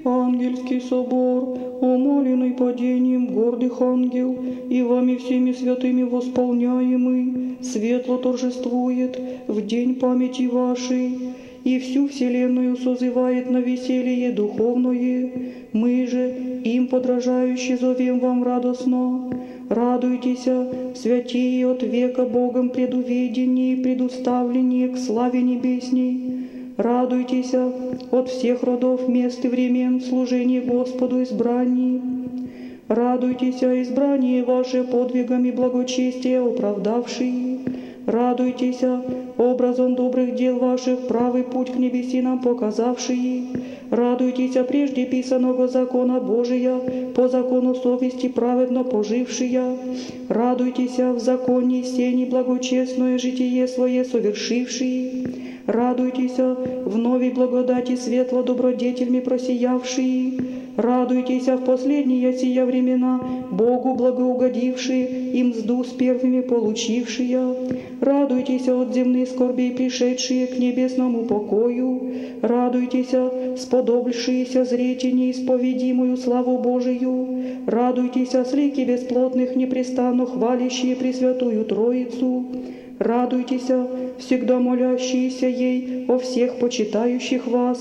Ангельский собор, умоленный падением гордых ангел и вами всеми святыми восполняемый, светло торжествует в день памяти вашей, и всю вселенную созывает на веселье духовное. Мы же, им подражающие, зовем вам радостно. Радуйтесь, святые от века Богом предуведенные и предуставленные к славе небесней. Радуйтесь от всех родов, мест и времен в служении Господу избрании. Радуйтесь, избрание ваше подвигами благочестия оправдавшие. Радуйтесь, образом добрых дел ваших правый путь к небесинам показавшие. Радуйтесь, прежде писаного закона Божия, по закону совести праведно пожившие. Радуйтесь, в законе сени благочестное житие свое совершившие. Радуйтесь, в новой благодати светло добродетельми просиявшие. Радуйтесь, в последние сия времена Богу благоугодившие и мзду с первыми получившие. Радуйтесь от земных скорбей пришедшие к небесному покою. Радуйтесь, сподобившиеся зреть неисповедимую славу Божию. Радуйтесь, слики бесплотных непрестанно хвалящие Пресвятую Троицу. Радуйтесь, всегда молящиеся ей о всех почитающих вас.